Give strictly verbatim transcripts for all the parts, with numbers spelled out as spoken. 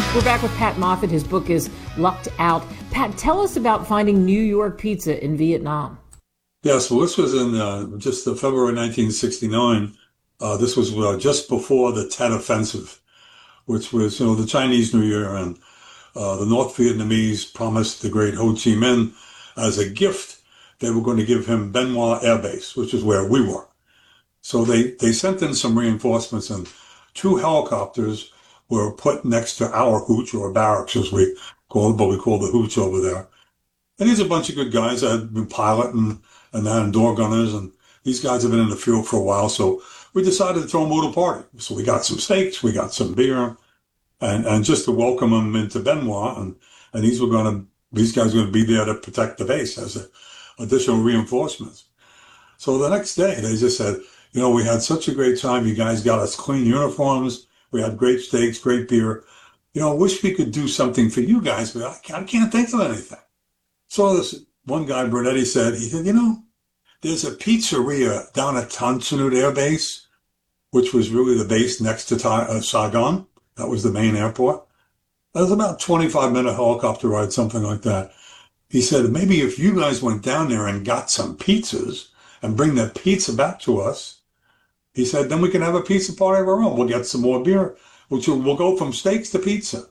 We're back with Pat Moffat. His book is Lucked Out. Pat, tell us about finding New York pizza in Vietnam. Yes, well, this was in uh, just the February nineteen sixty-nine. Uh, this was uh, just before the Tet Offensive, which was, you know, the Chinese New Year, and uh, the North Vietnamese promised the great Ho Chi Minh as a gift they were going to give him Bien Hoa Air Base, which is where we were. So they, they sent in some reinforcements, and two helicopters were put next to our hooch, or barracks as we call it, but we call the hooch over there. And these are a bunch of good guys that had been piloting and then door gunners, and these guys have been in the field for a while, so we decided to throw them a little party. So we got some steaks, we got some beer, and, and just to welcome them into Bien Hoa, and, and these were going to, these guys were going to be there to protect the base as a, additional reinforcements. So the next day, they just said, you know, we had such a great time. You guys got us clean uniforms. We had great steaks, great beer. You know, I wish we could do something for you guys, but I can't, I can't think of anything. So this one guy, Bernetti, said, he said, you know, there's a pizzeria down at Tan Son Nhut Air Base, which was really the base next to Ta- uh, Saigon. That was the main airport. It was about a twenty-five minute helicopter ride, something like that. He said, maybe if you guys went down there and got some pizzas and bring that pizza back to us, he said, then we can have a pizza party of our own. We'll get some more beer, which will, we'll go from steaks to pizza.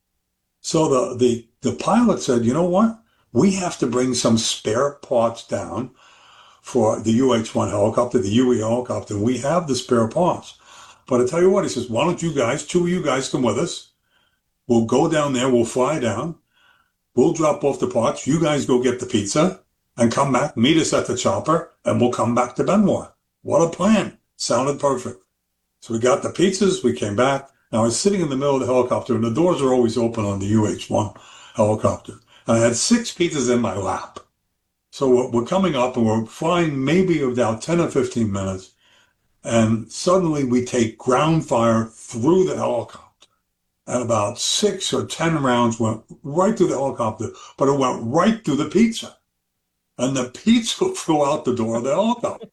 So the, the, the pilot said, you know what? We have to bring some spare parts down for the U H one helicopter, the U E helicopter. We have the spare parts. But I tell you what, he says, why don't you guys, two of you guys come with us. We'll go down there. We'll fly down. We'll drop off the parts. You guys go get the pizza and come back, meet us at the chopper, and we'll come back to Bien Hoa. What a plan. Sounded perfect. So we got the pizzas, we came back. Now I was sitting in the middle of the helicopter, and the doors are always open on the U H one helicopter. And I had six pizzas in my lap. So we're coming up, and we're flying maybe about ten or fifteen minutes, and suddenly we take ground fire through the helicopter. And about six or ten rounds went right through the helicopter, but it went right through the pizza. And the pizza flew out the door of the helicopter.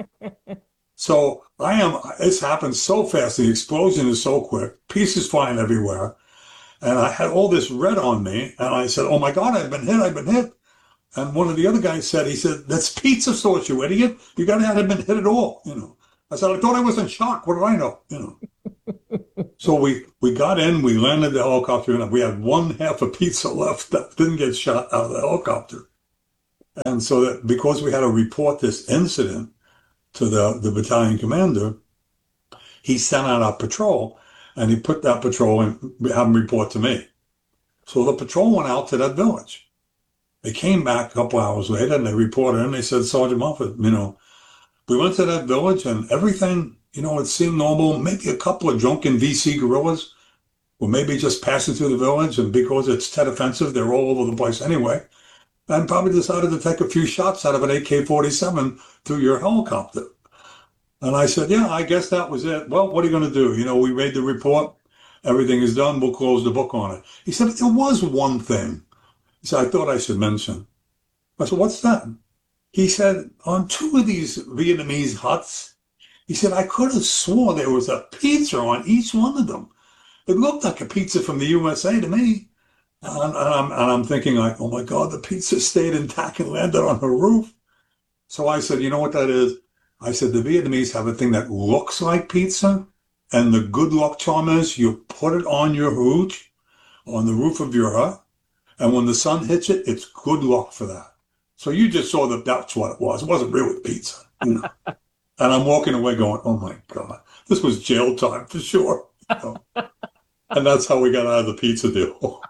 So I am, it's happened so fast. The explosion is so quick. Pieces flying everywhere. And I had all this red on me. And I said, oh my God, I've been hit. I've been hit. And one of the other guys said, he said, that's pizza sauce, you idiot. You got to have been hit at all. You know, I said, I thought I was in shock. What did I know? You know, so we, we got in, we landed the helicopter, and we had one half a pizza left that didn't get shot out of the helicopter. And so that because we had to report this incident to the, the battalion commander, he sent out a patrol, and he put that patrol and had him report to me. So the patrol went out to that village. They came back a couple hours later, and they reported, and they said, Sergeant Moffat, you know, we went to that village, and everything, you know, it seemed normal. Maybe a couple of drunken V C guerrillas were maybe just passing through the village, and because it's Tet Offensive, they're all over the place anyway, and probably decided to take a few shots out of an A K forty-seven through your helicopter. And I said, yeah, I guess that was it. Well, what are you going to do? You know, we made the report. Everything is done. We'll close the book on it. He said, there was one thing. He said, I thought I should mention. I said, what's that? He said, on two of these Vietnamese huts, he said, I could have swore there was a pizza on each one of them. It looked like a pizza from the U S A to me. And I'm, and I'm, and I'm thinking like, oh my God, the pizza stayed intact and landed on her roof. So I said, you know what that is? I said, the Vietnamese have a thing that looks like pizza, and the good luck charm is you put it on your hooch, on the roof of your hut, and when the sun hits it, it's good luck for that. So you just saw that that's what it was. It wasn't really pizza. You know? And I'm walking away going, oh my God, this was jail time for sure. You know? And that's how we got out of the pizza deal.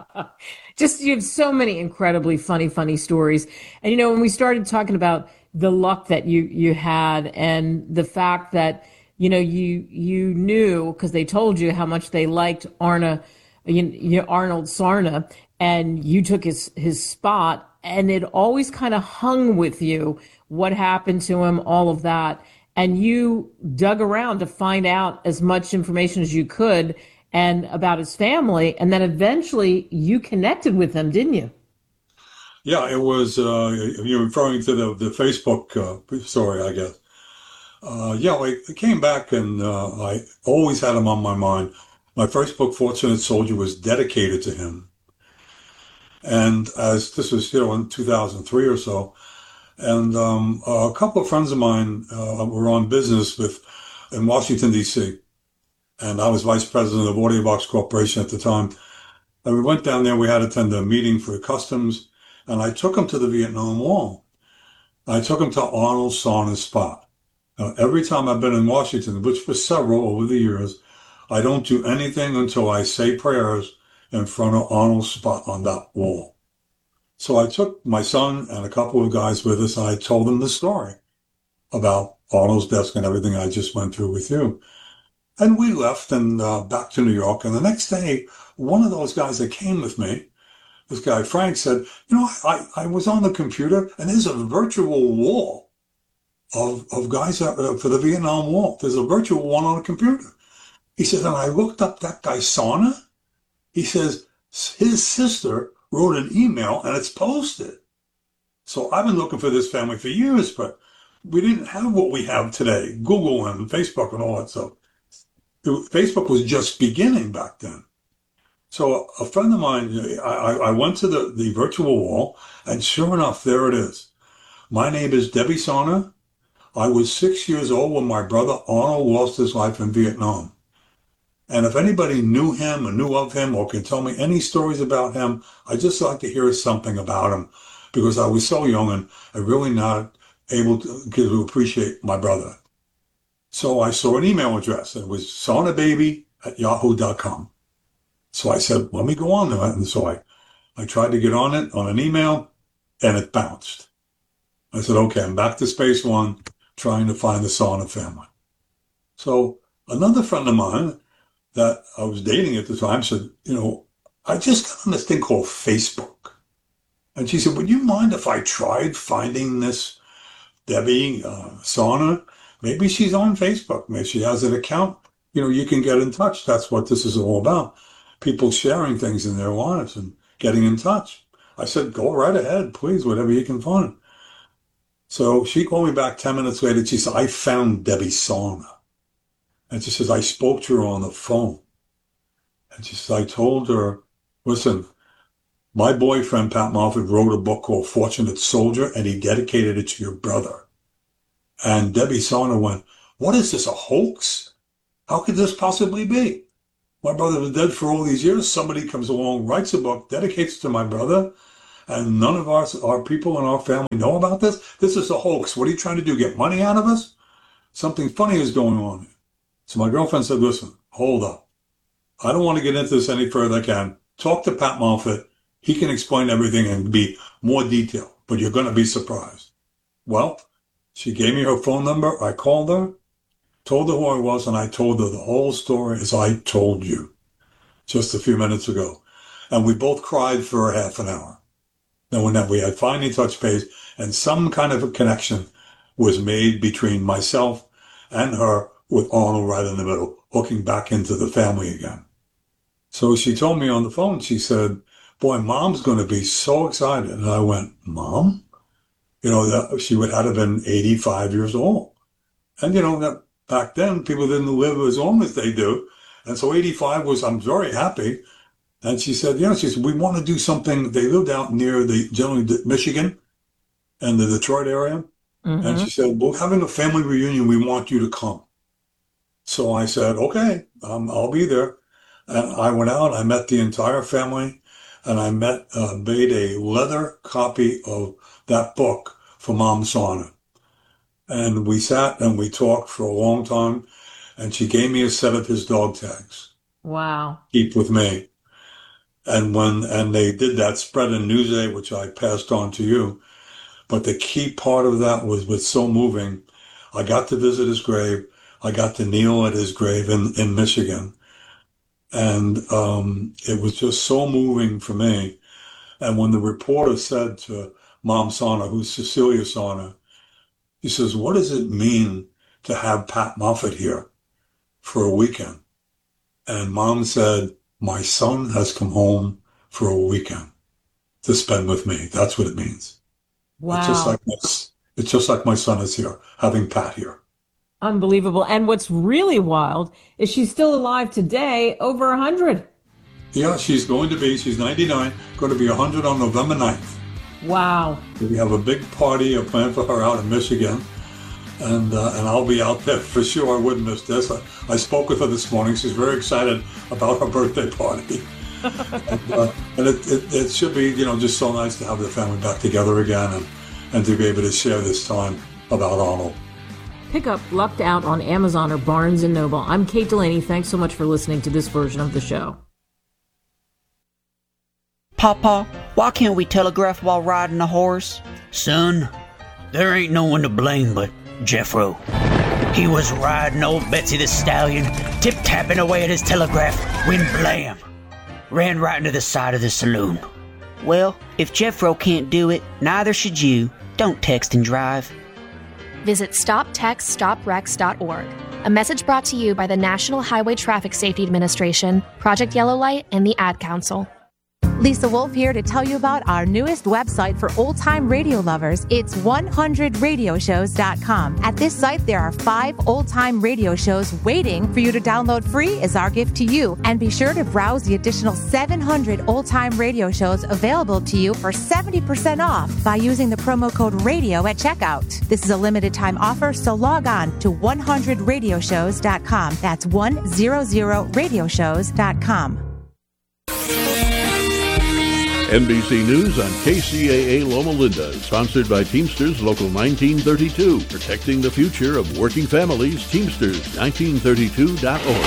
Just, you have so many incredibly funny, funny stories. And, you know, when we started talking about the luck that you, you had and the fact that, you know, you, you knew because they told you how much they liked Arna, you, you, Arnold Sarna, and you took his, his spot, and it always kind of hung with you what happened to him, all of that. And you dug around to find out as much information as you could and about his family. And then eventually you connected with him, didn't you? Yeah, it was, uh, you're referring to the, the Facebook uh, story, I guess. Uh, yeah, I, I came back and uh, I always had him on my mind. My first book, Fortunate Soldier, was dedicated to him. And as this was, you know, in two thousand three or so, and um, a couple of friends of mine uh, were on business with in Washington, D C, and I was vice president of Audio Box Corporation at the time. And we went down there. We had to attend a meeting for customs, and I took them to the Vietnam Wall. I took them to Arnold Sauna's spot. Now, every time I've been in Washington, which for several over the years, I don't do anything until I say prayers in front of Arnold's spot on that wall. So I took my son and a couple of guys with us, and I told them the story about Arnold's desk and everything I just went through with you. And we left and uh, back to New York. And the next day, one of those guys that came with me, this guy Frank, said, you know, I, I was on the computer, and there's a virtual wall of, of guys that, uh, for the Vietnam Wall. There's a virtual one on a computer. He said, and I looked up that guy Sauna. He says, his sister wrote an email, and it's posted. So I've been looking for this family for years, but we didn't have what we have today, Google and Facebook and all that stuff. Facebook was just beginning back then. So a friend of mine, I, I went to the, the virtual wall, and sure enough, there it is. My name is Debbie Sauna. I was six years old when my brother Arnold lost his life in Vietnam. And if anybody knew him or knew of him or can tell me any stories about him, I'd just like to hear something about him, because I was so young and I really not able to, to appreciate my brother. So I saw an email address. It was saunababy at yahoo dot com. So I said, let me go on to it. And so I, I tried to get on it on an email, and it bounced. I said, okay, I'm back to Space One, trying to find the Sauna family. So another friend of mine that I was dating at the time said, you know, I just got on this thing called Facebook. And she said, would you mind if I tried finding this Debbie uh, Sauna? Maybe she's on Facebook. Maybe she has an account. You know, you can get in touch. That's what this is all about. People sharing things in their lives and getting in touch. I said, go right ahead, please, whatever you can find. So she called me back ten minutes later. She said, I found Debbie Sauna. And she says, I spoke to her on the phone. And she says, I told her, listen, my boyfriend, Pat Moffat, wrote a book called Fortunate Soldier, and he dedicated it to your brother. And Debbie Sauna went, what is this, a hoax? How could this possibly be? My brother was dead for all these years. Somebody comes along, writes a book, dedicates it to my brother, and none of our, our people in our family know about this? This is a hoax. What are you trying to do, get money out of us? Something funny is going on. So my girlfriend said, listen, hold up. I don't want to get into this any further. I can. Talk to Pat Moffat. He can explain everything and be more detailed, but you're going to be surprised. Well, she gave me her phone number. I called her, told her who I was, and I told her the whole story as I told you just a few minutes ago. And we both cried for a half an hour. And when we had finally touched base, and some kind of a connection was made between myself and her, with Arnold right in the middle, hooking back into the family again. So she told me on the phone, she said, boy, Mom's going to be so excited. And I went, Mom? You know, that she would have been eighty-five years old. And, you know, that back then, people didn't live as long as they do. And so eighty-five was, I'm very happy. And she said, yeah, she said, we want to do something. They lived out near the, generally Michigan and the Detroit area. Mm-hmm. And she said, we're having a family reunion. We want you to come. So I said, okay, um, I'll be there. And I went out, I met the entire family, and I met, uh, made a leather copy of that book for Mom Sauna. And we sat and we talked for a long time, and she gave me a set of his dog tags. Wow. Keep with me. And when, and they did that spread in Newsday, which I passed on to you. But the key part of that was, was so moving. I got to visit his grave. I got to kneel at his grave in, in Michigan. And um, it was just so moving for me. And when the reporter said to Mom Sauna, who's Cecilia Sauna, he says, what does it mean to have Pat Moffat here for a weekend? And Mom said, my son has come home for a weekend to spend with me. That's what it means. Wow. It's just like my, it's just like my son is here, having Pat here. Unbelievable. And what's really wild is she's still alive today, over one hundred. Yeah, she's going to be, she's ninety-nine, going to be one hundred on November ninth. Wow. We have a big party planned for her out in Michigan, and uh, and I'll be out there for sure. I wouldn't miss this. I, I spoke with her this morning. She's very excited about her birthday party. and uh, and it, it, it should be, you know, just so nice to have the family back together again and, and to be able to share this time about Arnold. Pick up Lucked Out on Amazon or Barnes and Noble. I'm Kate Delaney. Thanks so much for listening to this version of the show. Papa, why can't we telegraph while riding a horse? Son, there ain't no one to blame but Jeffro. He was riding old Betsy the Stallion, tip-tapping away at his telegraph, when blam! Ran right into the side of the saloon. Well, if Jeffro can't do it, neither should you. Don't text and drive. Visit stop text stop wrecks dot org. A message brought to you by the National Highway Traffic Safety Administration, Project Yellow Light, and the Ad Council. Lisa Wolf here to tell you about our newest website for old-time radio lovers. It's one hundred radio shows dot com. At this site, there are five old-time radio shows waiting for you to download free as our gift to you. And be sure to browse the additional seven hundred old-time radio shows available to you for seventy percent off by using the promo code RADIO at checkout. This is a limited-time offer, so log on to one hundred radio shows dot com. That's one hundred radio shows dot com. N B C News on K C A A Loma Linda, sponsored by Teamsters Local nineteen thirty-two, protecting the future of working families. Teamsters nineteen thirty-two dot org.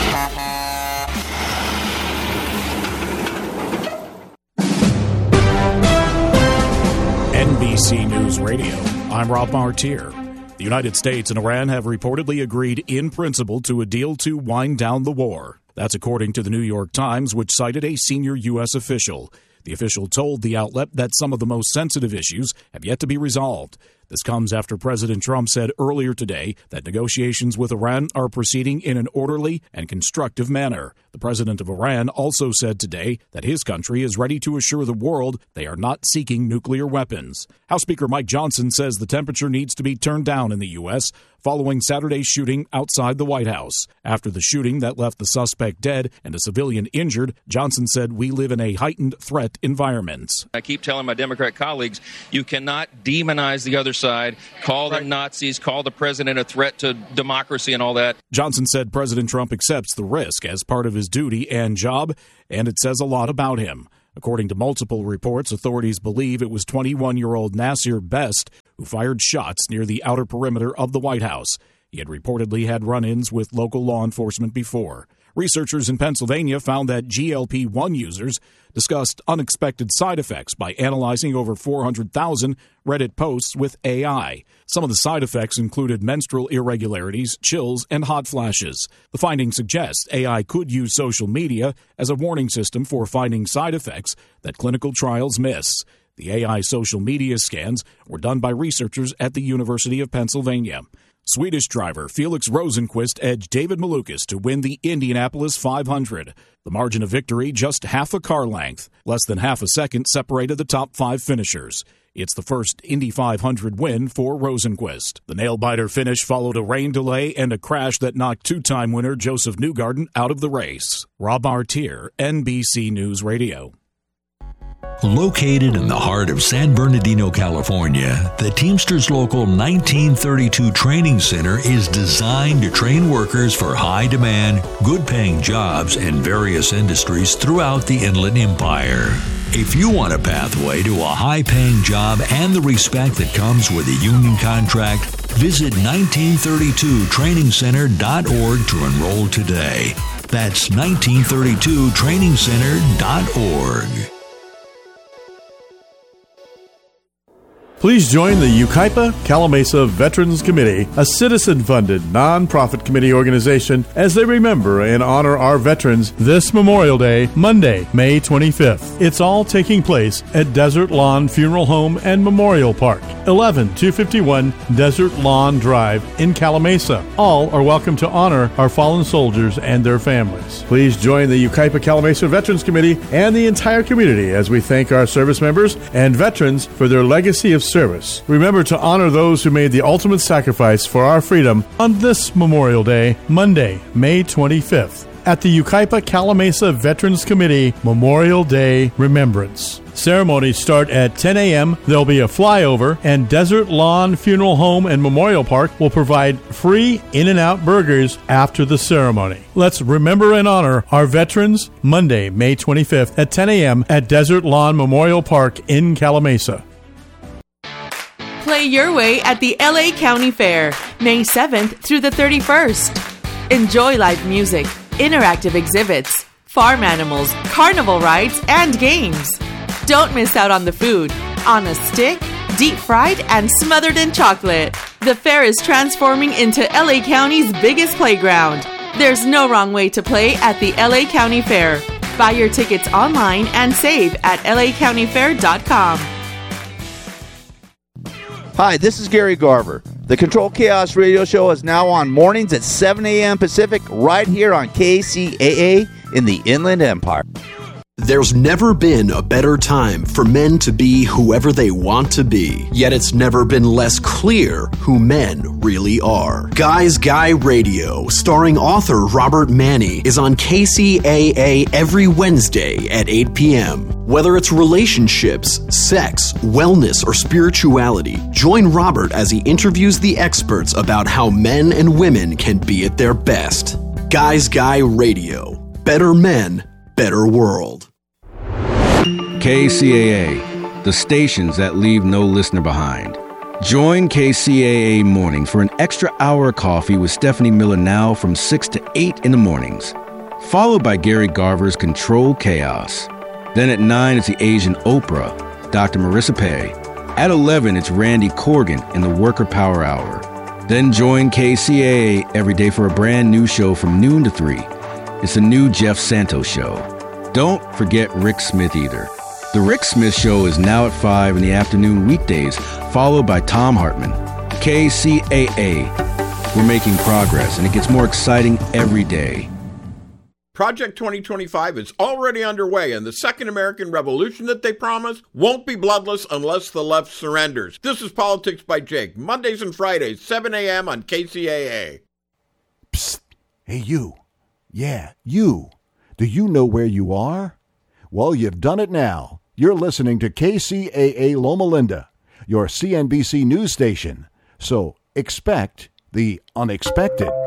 N B C News Radio, I'm Rob Martier. The United States and Iran have reportedly agreed in principle to a deal to wind down the war. That's according to the New York Times, which cited a senior U S official. The official told the outlet that some of the most sensitive issues have yet to be resolved. This comes after President Trump said earlier today that negotiations with Iran are proceeding in an orderly and constructive manner. The president of Iran also said today that his country is ready to assure the world they are not seeking nuclear weapons. House Speaker Mike Johnson says the temperature needs to be turned down in the U S following Saturday's shooting outside the White House. After the shooting that left the suspect dead and a civilian injured, Johnson said we live in a heightened threat environment. I keep telling my Democrat colleagues, you cannot demonize the other side, call them Nazis, call the president a threat to democracy and all that. Johnson said President Trump accepts the risk as part of his duty and job, and it says a lot about him. According to multiple reports, authorities believe it was twenty-one-year-old Nasir Best who fired shots near the outer perimeter of the White House. He had reportedly had run-ins with local law enforcement before. Researchers in Pennsylvania found that G L P one users discussed unexpected side effects by analyzing over four hundred thousand Reddit posts with A I. Some of the side effects included menstrual irregularities, chills, and hot flashes. The findings suggest A I could use social media as a warning system for finding side effects that clinical trials miss. The A I social media scans were done by researchers at the University of Pennsylvania. Swedish driver Felix Rosenqvist edged David Malukas to win the Indianapolis five hundred. The margin of victory just half a car length. Less than half a second separated the top five finishers. It's the first Indy five hundred win for Rosenqvist. The nail-biter finish followed a rain delay and a crash that knocked two-time winner Joseph Newgarden out of the race. Rob Artier, N B C News Radio. Located in the heart of San Bernardino, California, the Teamsters Local nineteen thirty-two Training Center is designed to train workers for high-demand, good-paying jobs in various industries throughout the Inland Empire. If you want a pathway to a high-paying job and the respect that comes with a union contract, visit nineteen thirty-two training center dot org to enroll today. That's nineteen thirty-two training center dot org. Please join the Yucaipa Calamasa Veterans Committee, a citizen-funded, non-profit committee organization, as they remember and honor our veterans this Memorial Day, Monday, May twenty-fifth. It's all taking place at Desert Lawn Funeral Home and Memorial Park, eleven two fifty-one Desert Lawn Drive in Calamasa. All are welcome to honor our fallen soldiers and their families. Please join the Yucaipa Calamasa Veterans Committee and the entire community as we thank our service members and veterans for their legacy of service. Remember to honor those who made the ultimate sacrifice for our freedom on this Memorial Day, Monday, May twenty-fifth, at the Yucaipa Calamasa Veterans Committee Memorial Day Remembrance. Ceremonies start at ten a.m. There'll be a flyover, and Desert Lawn Funeral Home and Memorial Park will provide free In-N-Out burgers after the ceremony. Let's remember and honor our veterans Monday, May twenty-fifth at ten a.m. at Desert Lawn Memorial Park in Calamasa. Play your way at the L A County Fair, May seventh through the thirty-first. Enjoy live music, interactive exhibits, farm animals, carnival rides, and games. Don't miss out on the food. On a stick, deep fried, and smothered in chocolate. The fair is transforming into L A County's biggest playground. There's no wrong way to play at the L A County Fair. Buy your tickets online and save at L A county fair dot com. Hi, this is Gary Garver. The Control Chaos Radio Show is now on mornings at seven a.m. Pacific right here on K C A A in the Inland Empire. There's never been a better time for men to be whoever they want to be, yet it's never been less clear who men really are. Guys Guy Radio, starring author Robert Manni, is on K C A A every Wednesday at eight p.m. Whether it's relationships, sex, wellness, or spirituality, join Robert as he interviews the experts about how men and women can be at their best. Guys Guy Radio. Better men, better world. K C A A, the stations that leave no listener behind. Join K C A A Morning for an extra hour of coffee with Stephanie Miller now from six to eight in the mornings, followed by Gary Garver's Control Chaos. Then at nine, it's the Asian Oprah, Doctor Marissa Pei. At eleven, it's Randy Corgan in the Worker Power Hour. Then join K C A A every day for a brand new show from noon to three. It's the new Jeff Santos Show. Don't forget Rick Smith either. The Rick Smith Show is now at five in the afternoon weekdays, followed by Tom Hartman. K C A A. We're making progress, and it gets more exciting every day. Project twenty twenty-five is already underway, and the Second American Revolution that they promise won't be bloodless unless the left surrenders. This is Politics by Jake, Mondays and Fridays, seven a.m. on K C A A. Psst. Hey, you. Yeah, you. Do you know where you are? Well, you've done it now. You're listening to K C A A Loma Linda, your C N B C news station. So expect the unexpected.